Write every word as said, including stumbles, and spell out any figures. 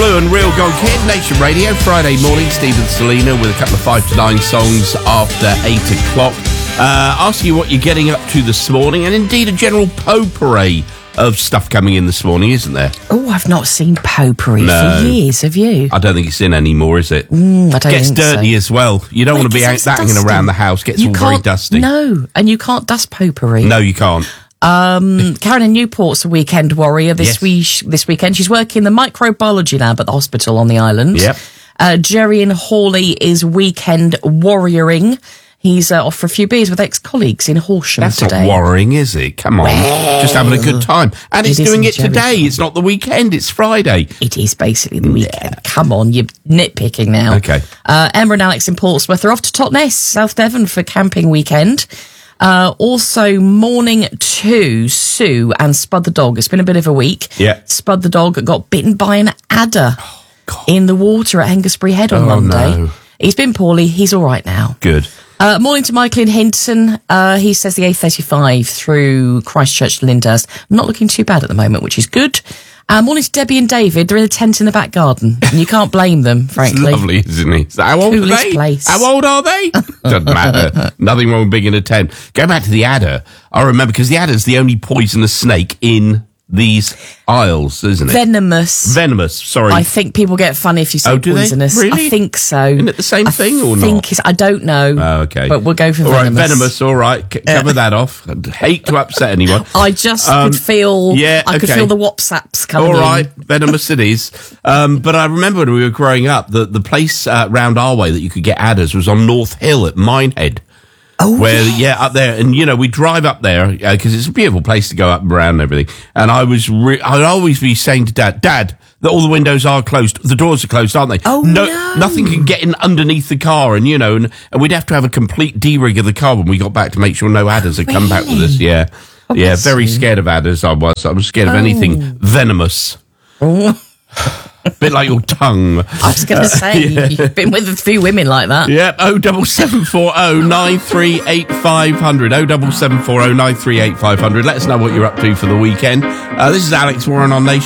Blue and Real Gone Kid, Nation Radio, Friday morning. Stephen Selena with a couple of five to nine songs after eight o'clock. Uh, ask you what you're getting up to this morning, and indeed a general potpourri of stuff coming in this morning, isn't there? Oh, I've not seen potpourri No. for years, have you? I don't think it's in anymore, is it? Mm, I don't Gets think dirty so. as well. You don't Well, want to be out it's that hanging dusty. around the house. Gets You all very can't- dusty. No, and you can't dust potpourri. No, you can't. Um, Karen in Newport's a weekend warrior this Yes. week. This weekend, she's working in the microbiology lab at the hospital on the island. Yep. Uh, Jerry in Hawley is weekend warrioring. He's uh, off for a few beers with ex-colleagues in Horsham That's today. not worrying, is it? Come on. Just having a good time. And It it's is doing in it today. Jerry's. It's not the weekend. It's Friday. It is basically the weekend. Come on, you're nitpicking now. Okay. Uh, Emma and Alex in Portsmouth are off to Totnes, South Devon for camping weekend. Uh, also, morning to Sue and Spud the dog. It's been a bit of a week. Yeah. Spud the dog got bitten by an adder God. in the water at Hengersbury Head on Oh, Monday. no. He's been poorly. He's all right now. Good. Uh, morning to Michael in Hinton. Uh, he says the A thirty-five through Christchurch to Lyndhurst. Not looking too bad at the moment, which is good. Uh, morning to Debbie and David. They're in a tent in the back garden, and you can't blame them, It's frankly. lovely, isn't it? So how old Coolest are they? place. How old are they? Doesn't matter. Nothing wrong with being in a tent. Go back to the adder. I remember, because the adder's the only poisonous snake in these isles, isn't it? Venomous. Venomous, sorry. I think people get funny if you say Oh, do they? poisonous. Really? I think so. Isn't it the same I thing or think not? It's, I don't know. Oh, okay. But we'll go for all right, venomous. venomous, all right. C- cover that off. I'd hate to upset anyone. I just Um, could feel. yeah, I could okay. feel the WhatsApps coming All in. right, venomous it is. Um, but I remember when we were growing up, the, the place uh, round our way that you could get adders was on North Hill at Minehead. Oh, Where, yeah, up there. And, you know, we drive up there because it's a beautiful place to go up and around and everything. And I was, re- I'd always be saying to Dad, Dad, that all the windows are closed. The doors are closed, aren't they? Oh, no. Nothing can get in underneath the car. And, you know, and, and we'd have to have a complete de-rig of the car when we got back to make sure no adders had come back with us. Yeah. Oh, yeah, bless very you. scared of adders, I was. I was scared of anything venomous. Oh. A bit like your tongue. I was going to say, you've been with a few women like that. Yep, oh double seven four oh nine three eight five hundred. Oh double seven four oh nine three eight five hundred. Let us know what you're up to for the weekend. Uh, this is Alex Warren on Nation.